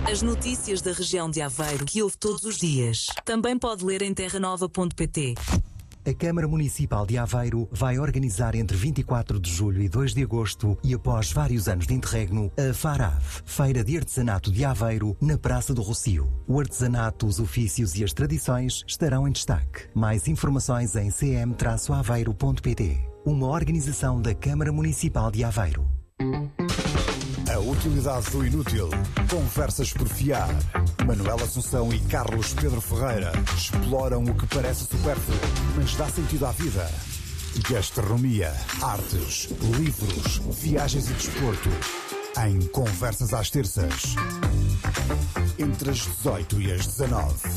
As notícias da região de Aveiro que ouve todos os dias. Também pode ler em terranova.pt. A Câmara Municipal de Aveiro vai organizar entre 24 de julho e 2 de agosto e após vários anos de interregno, a FARAV, Feira de Artesanato de Aveiro, na Praça do Rocio. O artesanato, os ofícios e as tradições estarão em destaque. Mais informações em cm-aveiro.pt. Uma organização da Câmara Municipal de Aveiro. A utilidade do inútil. Conversas por fiar. Manuel Assunção e Carlos Pedro Ferreira exploram o que parece supérfluo, mas dá sentido à vida. Gastronomia, artes, livros, viagens e desporto. Em Conversas às terças. Entre as 18 e as 19.